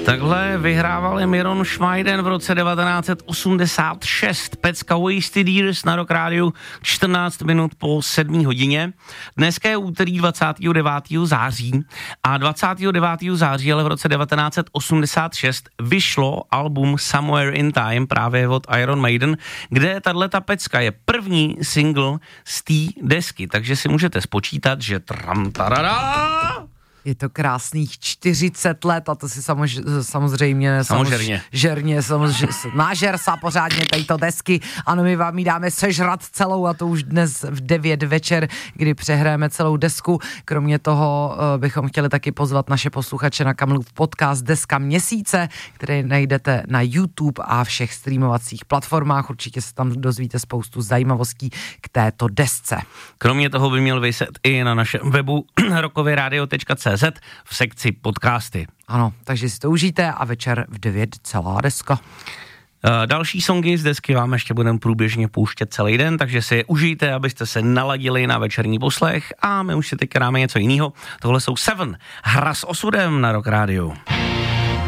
Takhle vyhrával Miron Schmeiden v roce 1986. Pecka Wasted Years na Rock Rádiu 14 minut po 7 hodině. Dneska je úterý 29. září a 29. září ale v roce 1986 vyšlo album Somewhere in Time právě od Iron Maiden, kde tato pecka je první single z té desky, takže si můžete spočítat, že je to krásných 40 let a to si samozřejmě nážer sa pořádně tejto desky. Ano, my vám ji dáme sežrat celou a to už dnes v 9 večer, kdy přehráme celou desku. Kromě toho bychom chtěli taky pozvat naše posluchače na Kamilův podcast Deska měsíce, který najdete na YouTube a všech streamovacích platformách. Určitě se tam dozvíte spoustu zajímavostí k této desce. Kromě toho by měl vyset i na našem webu rockovyradio.cz v sekci podcasty. Ano, takže si to užijte a večer v 9 celá deska. Další songy z desky vám ještě budeme průběžně pouštět celý den, takže si je užijte, abyste se naladili na večerní poslech a my už si teď dáme něco jiného. Tohle jsou Seven, hra s osudem na Rock Rádiu.